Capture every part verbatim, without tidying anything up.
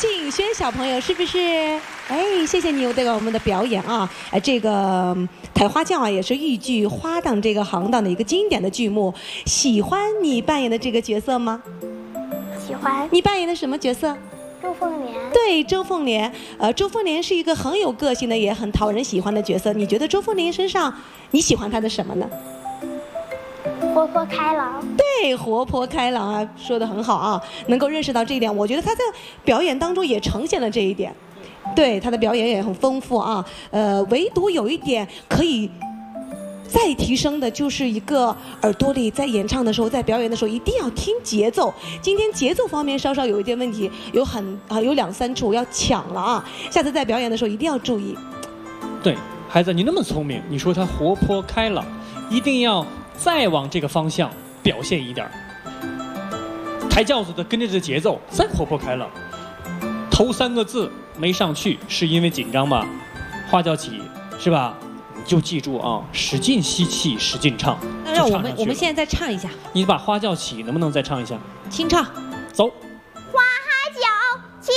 静轩小朋友是不是？哎，谢谢你对我们的表演啊！哎，这个《抬花轿》啊，也是豫剧花旦这个行当的一个经典的剧目。喜欢你扮演的这个角色吗？ 喜欢。 你扮演的什么角色？ 周凤莲。 对，周凤莲。呃，周凤莲是一个很有个性的，也很讨人喜欢的角色。你觉得周凤莲身上你喜欢她的什么呢？ 活泼开朗。 对，活泼开朗啊，说得很好啊，能够认识到这一点，我觉得她在表演当中也呈现了这一点。对，她的表演也很丰富啊。呃，唯独有一点可以再提升的，就是一个耳朵里在演唱的时候，在表演的时候一定要听节奏。今天节奏方面稍稍有一点问题，有很啊有两三处要抢了啊，下次在表演的时候一定要注意。 对，孩子你那么聪明，你说他活泼开朗，一定要再往这个方向表现一点。抬轿子的跟着这节奏，再活泼开朗。头三个字没上去，是因为紧张吧？花轿起是吧？你就记住啊，使劲吸气，使劲唱。 那让我们我们现在再唱一下。 你把花轿起能不能再唱一下？ 清唱。 走。 花轿起。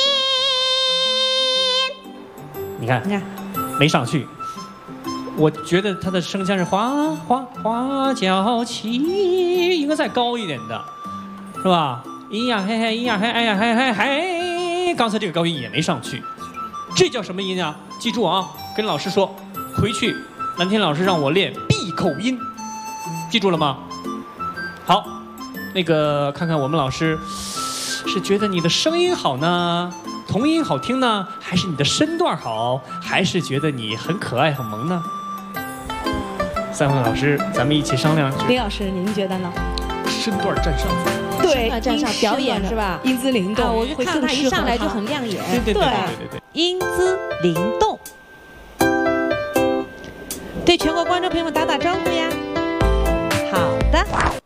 你看， 你看， 没上去。我觉得他的声腔是花花花轿起，应该再高一点的，是吧？咿呀嘿嘿，咿呀嘿，哎呀嘿嘿嘿，刚才这个高音也没上去，这叫什么音啊？记住啊，跟老师说，回去蓝天老师让我练闭口音，记住了吗？好，那个看看我们老师是觉得你的声音好呢，童音好听呢，还是你的身段好，还是觉得你很可爱很萌呢？三位老师，咱们一起商量。 李老师，您觉得呢？ 身段占上风。 对， 站上表演是吧？ 英姿灵动， 啊，我就看他一上来就很亮眼。 对对对对对对。 英姿灵动。对全国观众朋友们打打招呼呀。好的。